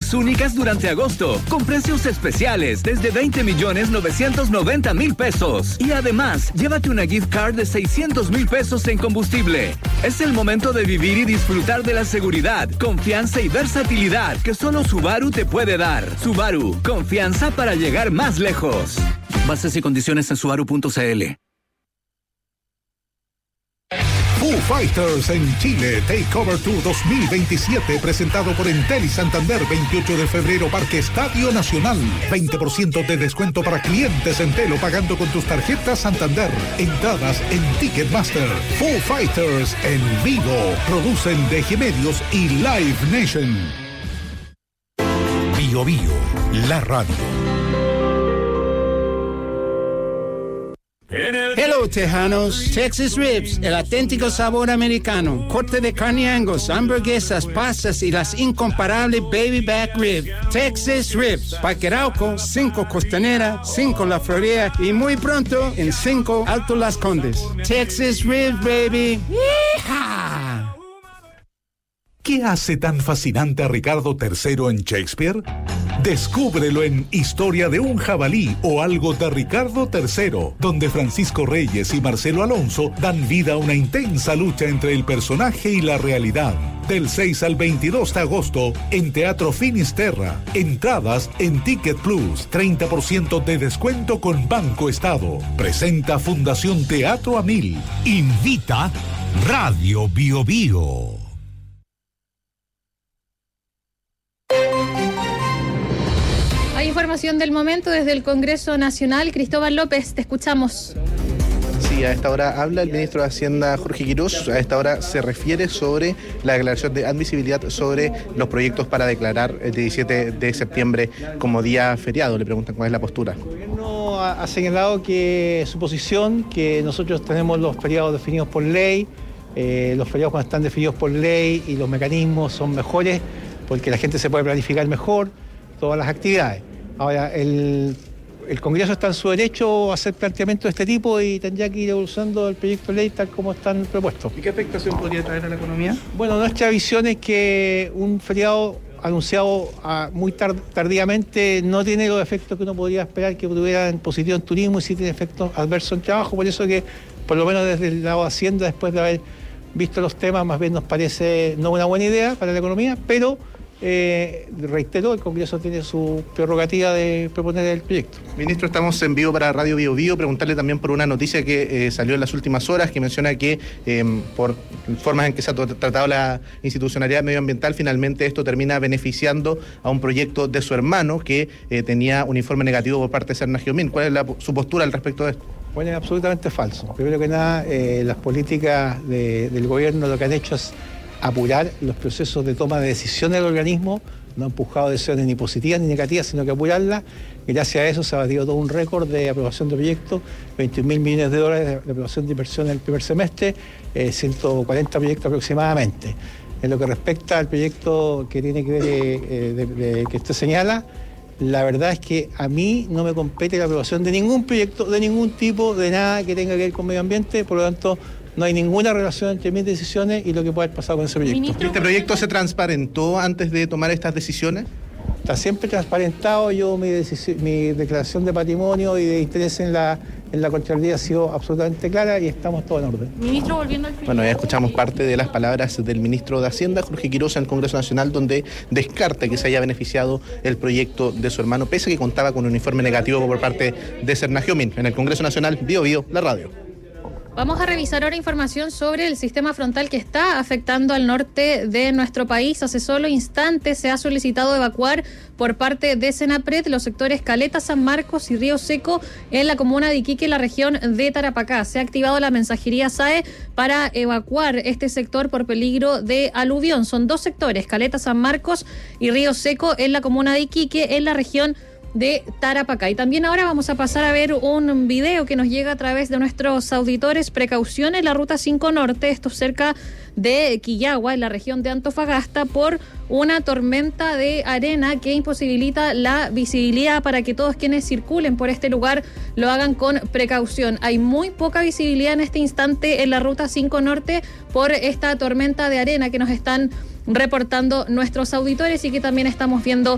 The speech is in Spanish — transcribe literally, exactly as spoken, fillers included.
promociones únicas durante agosto, con precios especiales desde veinte millones novecientos noventa mil pesos. Y además, llévate una gift card de seiscientos mil pesos en combustible. Es el momento de vivir y disfrutar de la seguridad, confianza y versatilidad que solo Subaru te puede dar. Subaru, confianza para llegar más lejos. Bases y condiciones en subaru punto c l. Foo Fighters en Chile, Takeover Tour dos mil veintisiete, presentado por Entel y Santander, veintiocho de febrero, Parque Estadio Nacional. veinte por ciento de descuento para clientes Entel o pagando con tus tarjetas Santander. Entradas en Ticketmaster. Foo Fighters en vivo. Producen D G Medios y Live Nation. Bio Bio, la radio. Hello, Tejanos. Texas Ribs, el auténtico sabor americano. Corte de carne Angus, hamburguesas, pastas y las incomparables Baby Back Rib. Texas Ribs. Parque Arauco, cinco Costanera, cinco La Florida y muy pronto en cinco Alto Las Condes. Texas Ribs, baby. ¡Yeehaw! ¿Qué hace tan fascinante a Ricardo tercero en Shakespeare? Descúbrelo en Historia de un jabalí o algo de Ricardo tercero, donde Francisco Reyes y Marcelo Alonso dan vida a una intensa lucha entre el personaje y la realidad. Del seis al veintidós de agosto en Teatro Finisterra. Entradas en Ticket Plus. treinta por ciento de descuento con Banco Estado. Presenta Fundación Teatro a Mil. Invita Radio Bio Bio. Hay información del momento desde el Congreso Nacional. Cristóbal López, te escuchamos. Sí, a esta hora habla el ministro de Hacienda, Jorge Quirós. A esta hora se refiere sobre la declaración de admisibilidad sobre los proyectos para declarar el diecisiete de septiembre como día feriado. Le preguntan cuál es la postura. El gobierno ha señalado que su posición, que nosotros tenemos los feriados definidos por ley, eh, los feriados cuando están definidos por ley y los mecanismos son mejores porque la gente se puede planificar mejor todas las actividades. Ahora, el, el Congreso está en su derecho a hacer planteamientos de este tipo y tendría que ir evolucionando el proyecto de ley tal como están propuestos. ¿Y qué afectación podría traer a la economía? Bueno, nuestra visión es que un feriado anunciado a, muy tar, tardíamente no tiene los efectos que uno podría esperar que tuviera en positivo en turismo y sí tiene efectos adversos en trabajo. Por eso que, por lo menos desde el lado de Hacienda, después de haber visto los temas, más bien nos parece no una buena idea para la economía, pero... Eh, reitero, el Congreso tiene su prerrogativa de proponer el proyecto. Ministro, estamos en vivo para Radio Bio Bio. Preguntarle también por una noticia que eh, salió en las últimas horas, que menciona que eh, por formas en que se ha tratado la institucionalidad medioambiental, finalmente esto termina beneficiando a un proyecto de su hermano que eh, tenía un informe negativo por parte de Serna Giomín. ¿Cuál es la, su postura al respecto de esto? Bueno, es absolutamente falso. Primero que nada, eh, las políticas de, del gobierno lo que han hecho es apurar los procesos de toma de decisiones del organismo, no ha empujado decisiones ni positivas ni negativas, sino que apurarlas. Gracias a eso se ha batido todo un récord de aprobación de proyectos, veintiún mil millones de dólares de aprobación de inversión en el primer semestre, eh, ciento cuarenta proyectos aproximadamente. En lo que respecta al proyecto que tiene que ver, eh, de, de, que usted señala, la verdad es que a mí no me compete la aprobación de ningún proyecto, de ningún tipo, de nada que tenga que ver con medio ambiente, por lo tanto, no hay ninguna relación entre mis decisiones y lo que pueda haber pasado con ese proyecto. ¿Ministro? ¿Este proyecto se transparentó antes de tomar estas decisiones? Está siempre transparentado. Yo mi, mi declaración de patrimonio y de interés en la, en la Contraloría ha sido absolutamente clara y estamos todos en orden. Ministro, volviendo al proyecto. Bueno, ya escuchamos parte de las palabras del ministro de Hacienda, Jorge Quirós, en el Congreso Nacional, donde descarta que se haya beneficiado el proyecto de su hermano, pese a que contaba con un informe negativo por parte de Serna Giomín. En el Congreso Nacional, Bio Bio, la radio. Vamos a revisar ahora información sobre el sistema frontal que está afectando al norte de nuestro país. Hace solo instantes se ha solicitado evacuar por parte de Senapred los sectores Caleta, San Marcos y Río Seco en la comuna de Iquique, en la región de Tarapacá. Se ha activado la mensajería S A E para evacuar este sector por peligro de aluvión. Son dos sectores, Caleta, San Marcos y Río Seco en la comuna de Iquique, en la región de Tarapacá. Y también ahora vamos a pasar a ver un video que nos llega a través de nuestros auditores. Precaución en la ruta cinco Norte, esto cerca de Quillagua, en la región de Antofagasta, por una tormenta de arena que imposibilita la visibilidad. Para que todos quienes circulen por este lugar lo hagan con precaución. Hay muy poca visibilidad en este instante en la ruta cinco Norte por esta tormenta de arena que nos están reportando nuestros auditores y que también estamos viendo